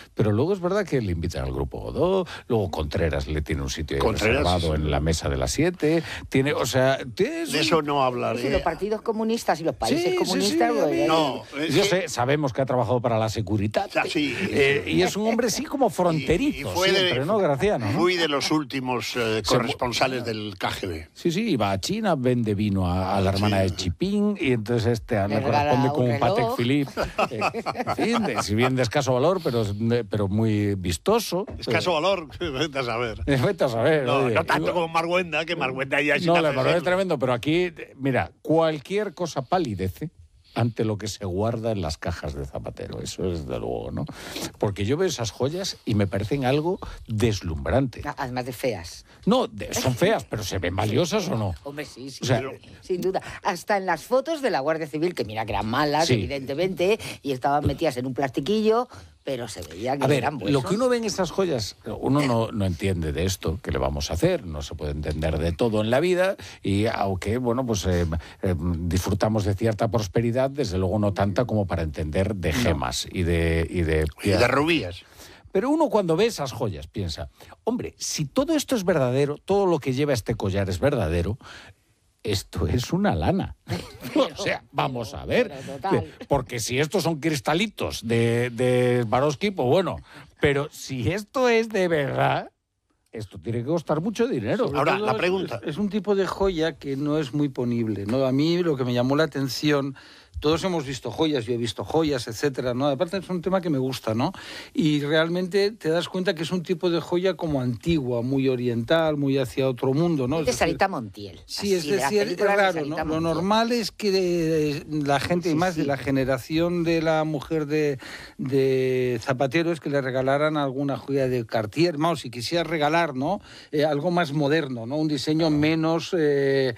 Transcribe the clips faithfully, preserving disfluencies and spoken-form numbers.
Pero luego es verdad que le invitan al Grupo Godó, luego Contreras le tiene un sitio reservado en la mesa de las siete, tiene, o sea... Tiene de eso no hablaré. Sí, los partidos comunistas y los países sí, comunistas... Sí, sí, pues, no, yo que... sé, sabemos que ha trabajado para la Securitat, sí, eh, y es un hombre sí como fronterizo, y, y fue siempre, de, ¿no, Graciano? ¿no? Fui de los últimos eh, corresponsales del K G B. Sí, sí, iba a China, vende vino a, a la hermana sí. de Chipín, y entonces este le corresponde con un Patek Philippe, eh, en fin, de, si bien de escaso valor, pero, pero muy vistoso. Escaso valor, vete a saber. Vete a saber. No, oye. no tanto como Marguenda, que Marguenda ya es No, la verdad es tremendo, pero aquí, mira, cualquier cosa palidece ante lo que se guarda en las cajas de Zapatero, eso es de luego, ¿no? Porque yo veo esas joyas y me parecen algo deslumbrante. Además de feas. No, de, son feas, pero ¿se ven valiosas o no? Hombre, sí, sí, o sea, pero, sin duda. Hasta en las fotos de la Guardia Civil, que mira que eran malas, sí. evidentemente, y estaban metidas en un plastiquillo, pero se veía que a ver, eran buenos. Lo que uno ve en estas joyas, uno no, no entiende de esto, ¿qué le vamos a hacer? No se puede entender de todo en la vida, y aunque, bueno, pues eh, eh, disfrutamos de cierta prosperidad, desde luego no tanta como para entender de gemas no. y de... Y de, y de rubíes. Pero uno cuando ve esas joyas piensa, hombre, si todo esto es verdadero, todo lo que lleva este collar es verdadero, esto es una lana. Pero, o sea, vamos pero, a ver. Porque si estos son cristalitos de, de Swarovski, pues bueno. Pero si esto es de verdad, esto tiene que costar mucho dinero. Sobre Ahora, la pregunta... Es, es un tipo de joya que no es muy ponible, ¿no? A mí lo que me llamó la atención... Todos hemos visto joyas, yo he visto joyas, etcétera, ¿no? Aparte es un tema que me gusta, ¿no? Y realmente te das cuenta que es un tipo de joya como antigua, muy oriental, muy hacia otro mundo, ¿no? Es de Sarita Montiel. Sí, es decir, es raro, ¿no? Lo normal es que de, de, la gente, y sí, más sí. de la generación de la mujer de, de Zapatero, es que le regalaran alguna joya de Cartier, vamos, si quisiera regalar, ¿no? Eh, algo más moderno, ¿no? Un diseño menos... Eh,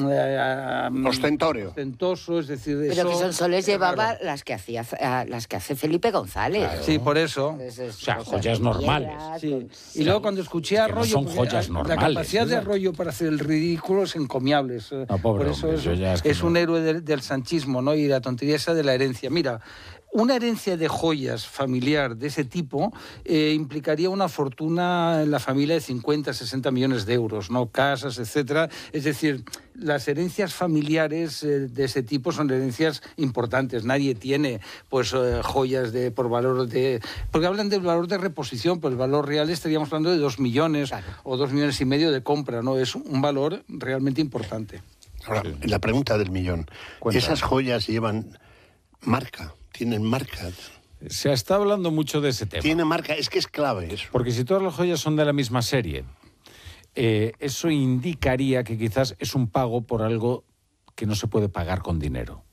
eh, ostentorio. Ostentoso, es decir... Pero eso, que Sonsoles llevaba las que, hacía, las que hace Felipe González. Claro. Sí, por eso. Es, es, o sea, joyas normales. Sí. Con... Y luego cuando escuché a Arroyo... No son joyas normales. La capacidad de Arroyo para hacer el ridículo es encomiable. No, pobre por eso hombre, es, ya es, que es no. un héroe del, del sanchismo, ¿no? Y la tontería esa de la herencia. Mira... Una herencia de joyas familiar de ese tipo eh, implicaría una fortuna en la familia de cincuenta, sesenta millones de euros, ¿no? Casas, etcétera. Es decir, las herencias familiares eh, de ese tipo son herencias importantes. Nadie tiene pues eh, joyas de por valor de... Porque hablan del valor de reposición, pero el valor real estaríamos hablando de dos millones claro. o dos millones y medio de compra, ¿no? Es un valor realmente importante. Ahora, la pregunta del millón. Cuéntame. ¿Esas joyas llevan marca? ¿Tienen marca? Se está hablando mucho de ese tema. Tiene marca, es que es clave eso. Porque si todas las joyas son de la misma serie, eh, eso indicaría que quizás es un pago por algo que no se puede pagar con dinero.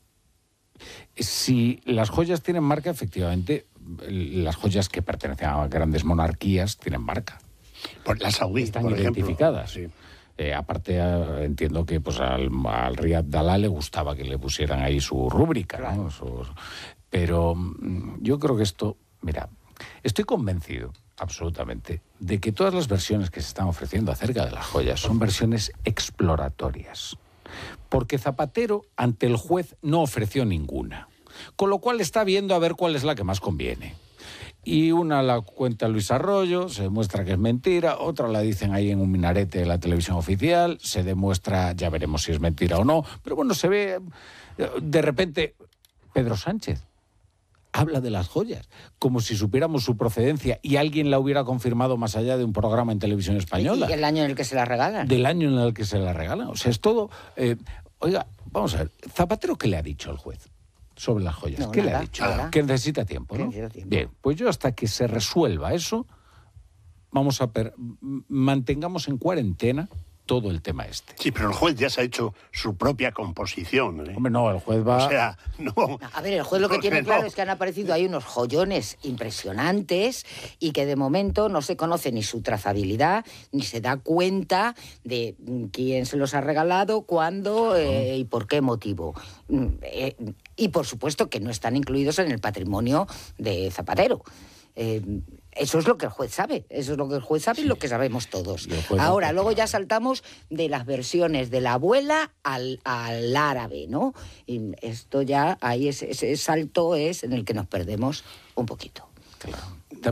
Si las joyas tienen marca, efectivamente, las joyas que pertenecen a grandes monarquías tienen marca. Por las saudíes, están por identificadas. Ejemplo, sí. Eh, aparte, eh, entiendo que pues, al, al Riad Dalah le gustaba que le pusieran ahí su rúbrica, ¿no? Su, pero yo creo que esto, mira, estoy convencido absolutamente de que todas las versiones que se están ofreciendo acerca de las joyas son versiones exploratorias. Porque Zapatero ante el juez no ofreció ninguna. Con lo cual está viendo a ver cuál es la que más conviene. Y una la cuenta Luis Arroyo, se demuestra que es mentira, otra la dicen ahí en un minarete de la televisión oficial, se demuestra, ya veremos si es mentira o no, pero bueno, se ve, de repente, Pedro Sánchez habla de las joyas, como si supiéramos su procedencia y alguien la hubiera confirmado más allá de un programa en televisión española. Y el año en el que se la regalan. Del año en el que se la regalan, o sea, es todo... Eh, oiga, vamos a ver, ¿Zapatero qué le ha dicho al juez sobre las joyas? No, ¿Qué nada, le ha dicho? nada. Que necesita tiempo, ¿no? Necesita tiempo. Bien, pues yo hasta que se resuelva eso, vamos a per- mantengamos en cuarentena todo el tema este. Sí, pero el juez ya se ha hecho su propia composición, ¿eh? Hombre, no, el juez va... O sea, no... A ver, el juez lo que no, tiene no. claro es que han aparecido ahí unos joyones impresionantes y que de momento no se conoce ni su trazabilidad, ni se da cuenta de quién se los ha regalado, cuándo eh, y por qué motivo. Eh, y por supuesto que no están incluidos en el patrimonio de Zapatero. Eh, eso es lo que el juez sabe, eso es lo que el juez sabe sí. y lo que sabemos todos. Ahora, no luego ya saltamos de las versiones de la abuela al, al árabe, ¿no? Y esto ya, ahí ese, ese salto es en el que nos perdemos un poquito. Claro.